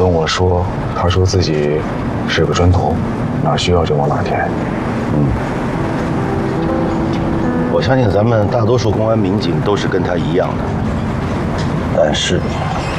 跟我说，他说自己是个砖头，哪需要就往哪填。 我相信咱们大多数公安民警都是跟他一样的，但是